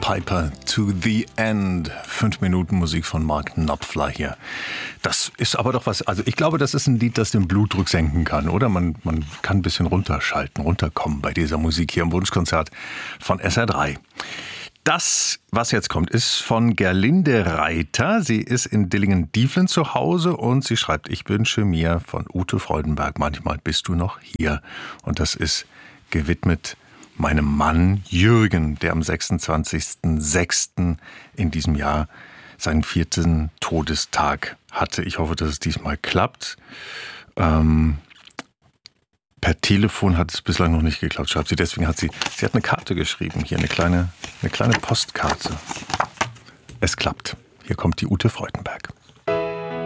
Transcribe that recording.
Piper to the End. 5 Minuten Musik von Mark Knopfler hier. Das ist aber doch was, also ich glaube, das ist ein Lied, das den Blutdruck senken kann, oder? Man kann ein bisschen runterschalten, runterkommen bei dieser Musik hier im Wunschkonzert von SR3. Das, was jetzt kommt, ist von Gerlinde Reiter. Sie ist in Dillingen-Dieflen zu Hause und sie schreibt: Ich wünsche mir von Ute Freudenberg Manchmal bist du noch hier. Und das ist gewidmet meinem Mann Jürgen, der am 26.06. in diesem Jahr seinen 4. Todestag hatte. Ich hoffe, dass es diesmal klappt. Per Telefon hat es bislang noch nicht geklappt, schreibt sie. Deswegen hat sie hat eine Karte geschrieben. Hier eine kleine Postkarte. Es klappt. Hier kommt die Ute Freudenberg.